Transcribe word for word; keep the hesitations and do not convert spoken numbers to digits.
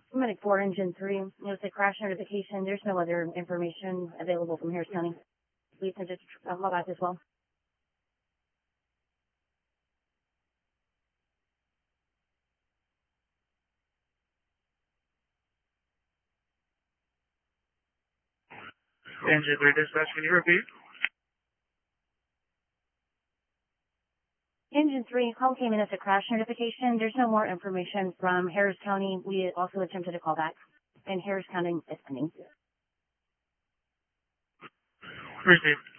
Medic four, Engine three. It was a crash notification. There's no other information available from Harris County. Please send it to uh, call back as well. Engine three dispatch, can you repeat? Engine three, call came in as a crash notification. There's no more information from Harris County. We also attempted to call back, and Harris County is pending. Received.